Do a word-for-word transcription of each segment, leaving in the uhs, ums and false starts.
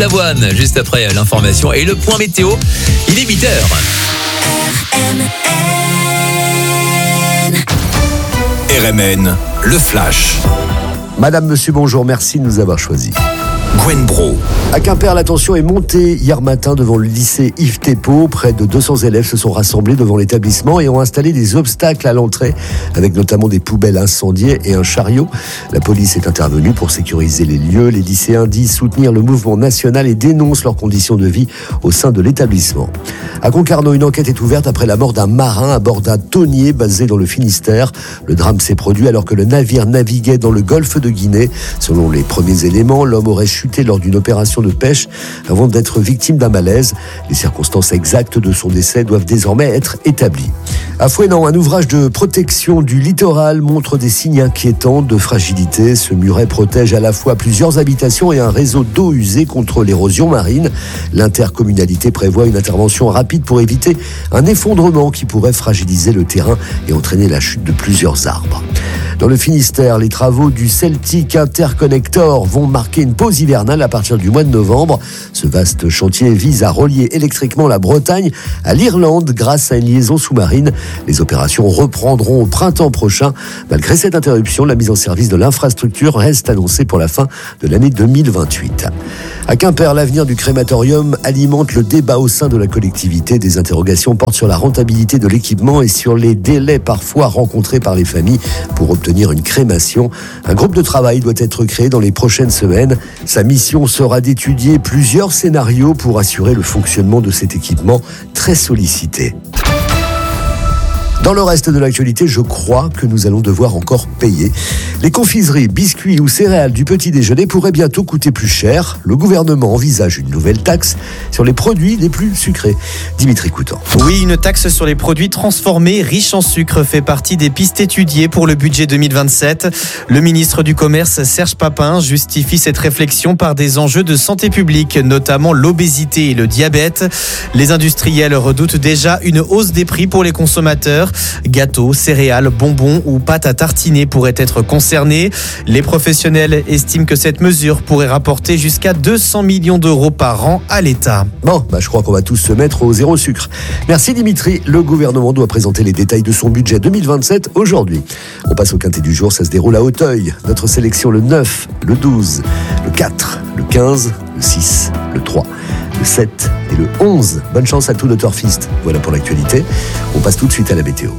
D'Avoine, juste après l'information et le point météo, il est huit heures. R M N, le flash. Madame, monsieur, bonjour, merci de nous avoir choisis. Gwen Bro. À Quimper, la tension est montée hier matin devant le lycée Yves Thépeau. Près de deux cents élèves se sont rassemblés devant l'établissement et ont installé des obstacles à l'entrée, avec notamment des poubelles incendiées et un chariot. La police est intervenue pour sécuriser les lieux. Les lycéens disent soutenir le mouvement national et dénoncent leurs conditions de vie au sein de l'établissement. À Concarneau, une enquête est ouverte après la mort d'un marin à bord d'un tonnier basé dans le Finistère. Le drame s'est produit alors que le navire naviguait dans le golfe de Guinée. Selon les premiers éléments, l'homme aurait chuté lors d'une opération de pêche avant d'être victime d'un malaise. Les circonstances exactes de son décès doivent désormais être établies. À Fouesnant, un ouvrage de protection du littoral montre des signes inquiétants de fragilité. Ce muret protège à la fois plusieurs habitations et un réseau d'eau usée contre l'érosion marine. L'intercommunalité prévoit une intervention rapide pour éviter un effondrement qui pourrait fragiliser le terrain et entraîner la chute de plusieurs arbres. Dans le Finistère, les travaux du Celtic Interconnector vont marquer une pause hivernale à partir du mois de novembre. Ce vaste chantier vise à relier électriquement la Bretagne à l'Irlande grâce à une liaison sous-marine. Les opérations reprendront au printemps prochain. Malgré cette interruption, la mise en service de l'infrastructure reste annoncée pour la fin de l'année deux mille vingt-huit. À Quimper, l'avenir du crématorium alimente le débat au sein de la collectivité. Des interrogations portent sur la rentabilité de l'équipement et sur les délais parfois rencontrés par les familles pour obtenir une crémation. Un groupe de travail doit être créé dans les prochaines semaines. Sa mission sera d'étudier plusieurs scénarios pour assurer le fonctionnement de cet équipement très sollicité. Dans le reste de l'actualité, je crois que nous allons devoir encore payer. Les confiseries, biscuits ou céréales du petit déjeuner pourraient bientôt coûter plus cher. Le gouvernement envisage une nouvelle taxe sur les produits les plus sucrés. Dimitri Coutan. Oui, une taxe sur les produits transformés riches en sucre fait partie des pistes étudiées pour le budget deux mille vingt-sept. Le ministre du Commerce, Serge Papin, justifie cette réflexion par des enjeux de santé publique, notamment l'obésité et le diabète. Les industriels redoutent déjà une hausse des prix pour les consommateurs. Gâteaux, céréales, bonbons ou pâtes à tartiner pourraient être concernés. Les professionnels estiment que cette mesure pourrait rapporter jusqu'à deux cents millions d'euros par an à l'État. Bon, bah je crois qu'on va tous se mettre au zéro sucre. Merci Dimitri. Le gouvernement doit présenter les détails de son budget deux mille vingt-sept aujourd'hui. On passe au quintet du jour, ça se déroule à Auteuil. Notre sélection le neuf, le douze, le quatre, le quinze, le six, le trois, le sept et le onze. Bonne chance à tous nos turfistes. Voilà pour l'actualité. On passe tout de suite à la météo.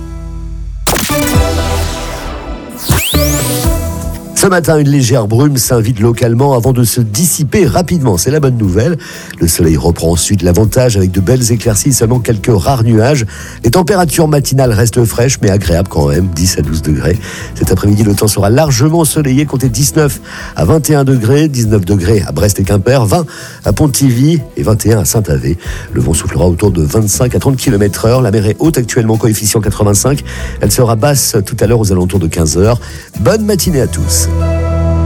Ce matin, une légère brume s'invite localement avant de se dissiper rapidement. C'est la bonne nouvelle. Le soleil reprend ensuite l'avantage avec de belles éclaircies, seulement quelques rares nuages. Les températures matinales restent fraîches mais agréables quand même, dix à douze degrés. Cet après-midi, le temps sera largement ensoleillé, comptez dix-neuf à vingt et un degrés, dix-neuf degrés à Brest et Quimper, vingt à Pontivy et vingt et un à Saint-Avé. Le vent soufflera autour de vingt-cinq à trente kilomètres heure. La mer est haute actuellement, coefficient quatre-vingt-cinq. Elle sera basse tout à l'heure aux alentours de quinze heures. Bonne matinée à tous.